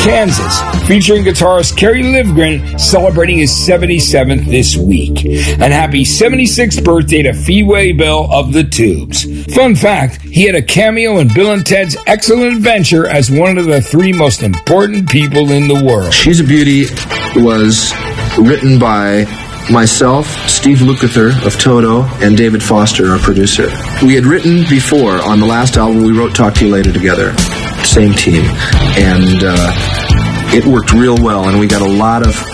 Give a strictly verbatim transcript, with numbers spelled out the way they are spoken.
Kansas, featuring guitarist Kerry Livgren celebrating his seventy-seventh this week. And happy seventy-sixth birthday to Fee Waybill of the Tubes. Fun fact, he had a cameo in Bill and Ted's Excellent Adventure as one of the three most important people in the world. She's a Beauty was written by myself, Steve Lukather of Toto, and David Foster, our producer. We had written before on the last album, we wrote Talk to You Later together. Same team. And uh, it worked real well, and we got a lot of